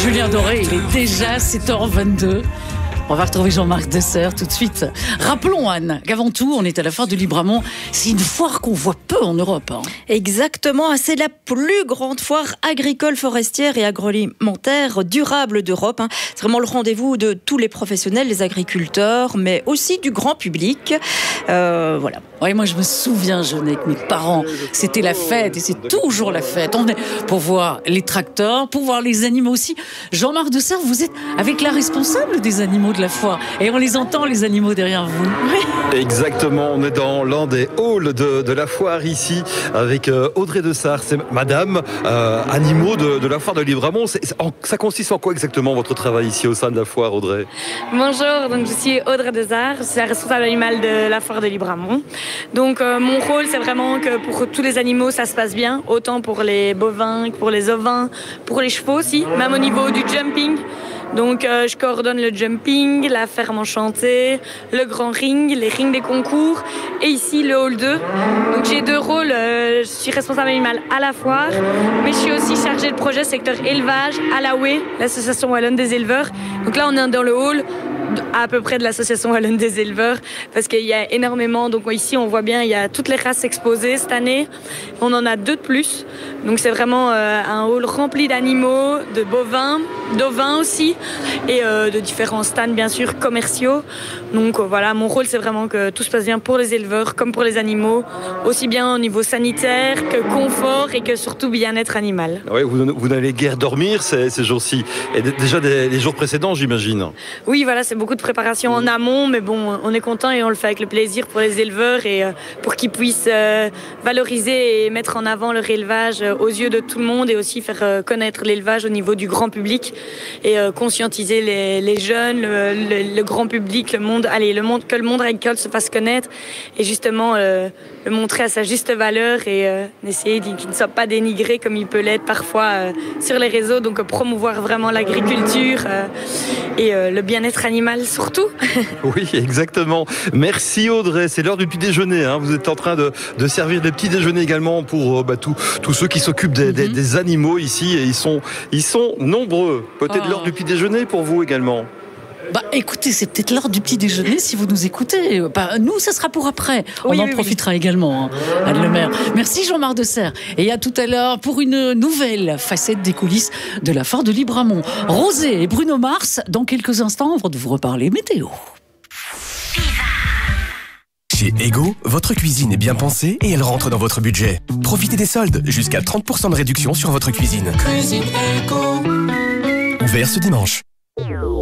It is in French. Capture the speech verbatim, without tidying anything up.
Julien Doré, il est déjà sept heures vingt-deux. On va retrouver Jean-Marc Dessert tout de suite. Rappelons, Anne, qu'avant tout, on est à la foire de Libramont. C'est une foire qu'on voit peu en Europe. Hein. Exactement, c'est la plus grande foire agricole, forestière et agroalimentaire durable d'Europe. Hein. C'est vraiment le rendez-vous de tous les professionnels, les agriculteurs, mais aussi du grand public. Euh, voilà. Oui, moi je me souviens, jeune, avec mes parents, c'était la fête et c'est toujours la fête. On est pour voir les tracteurs, pour voir les animaux aussi. Jean-Marc Dessert, vous êtes avec la responsable des animaux de la foire et on les entend, les animaux derrière vous. Oui. Exactement, on est dans l'un des halls de, de la foire ici avec euh, Audrey Dessart, c'est madame euh, animaux de, de la foire de Libramont. C'est, c'est, en, ça consiste en quoi exactement votre travail ici au sein de la foire, Audrey? Bonjour, donc je suis Audrey Dessart, je suis la responsable animale de la foire de Libramont. Donc euh, mon rôle, c'est vraiment que pour tous les animaux ça se passe bien, autant pour les bovins que pour les ovins, pour les chevaux aussi, même au niveau du jumping. Donc euh, je coordonne le jumping, la ferme enchantée, le grand ring, les rings des concours et ici le hall deux. Donc j'ai deux rôles, euh, je suis responsable animale à la foire, mais je suis aussi chargée de projet secteur élevage à la W E, l'association wallonne des éleveurs. Donc là on est dans le hall à peu près de l'association wallonne des éleveurs parce qu'il y a énormément, donc ici on voit bien il y a toutes les races exposées cette année, on en a deux de plus, donc c'est vraiment euh, un hall rempli d'animaux, de bovins, d'ovins aussi et euh, de différents stands bien sûr commerciaux. Donc euh, voilà, mon rôle c'est vraiment que tout se passe bien pour les éleveurs comme pour les animaux, aussi bien au niveau sanitaire que confort et que surtout bien-être animal. Oui, vous, vous n'allez guère dormir ces, ces jours-ci, et déjà des, les jours précédents j'imagine. Oui voilà, c'est beaucoup de préparation en amont, mais bon, on est content et on le fait avec le plaisir pour les éleveurs et euh, pour qu'ils puissent euh, valoriser et mettre en avant leur élevage euh, aux yeux de tout le monde et aussi faire euh, connaître l'élevage au niveau du grand public et euh, conscientiser les, les jeunes, le, le, le grand public, le monde, allez, le monde, que le monde agricole se fasse connaître et justement euh, le montrer à sa juste valeur et euh, essayer qu'il ne soit pas dénigré comme il peut l'être parfois euh, sur les réseaux, donc euh, promouvoir vraiment l'agriculture euh, et euh, le bien-être animal surtout. Oui, exactement. Merci Audrey, c'est l'heure du petit déjeuner. Hein. Vous êtes en train de, de servir des petits déjeuners également pour euh, bah, tous ceux qui s'occupent des, mm-hmm. des, des animaux ici et ils sont, ils sont nombreux. Peut-être oh. l'heure du petit déjeuner pour vous également. Bah écoutez, c'est peut-être l'heure du petit déjeuner si vous nous écoutez. Bah, nous, ça sera pour après. On oui, en oui, profitera oui. également, hein, Anne Lemaire. Merci Jean-Marc Dessert. Et à tout à l'heure pour une nouvelle facette des coulisses de la foire de Libramont. Rosé et Bruno Mars, dans quelques instants, vont vous reparler météo. Chez Ego, votre cuisine est bien pensée et elle rentre dans votre budget. Profitez des soldes, jusqu'à trente pour cent de réduction sur votre cuisine. Cuisine Ego. Ouvert ce dimanche.